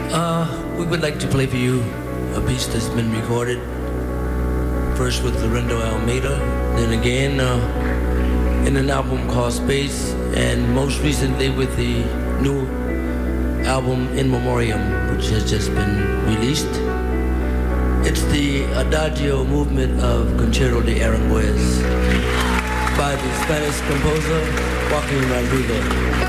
We would like to play for you a piece that's been recorded first with Lorenzo Almeida, then again in an album called Space, and most recently with the new album In Memoriam, which has just been released. It's the Adagio movement of Concerto de Aranjuez by the Spanish composer Joaquin Rodrigo.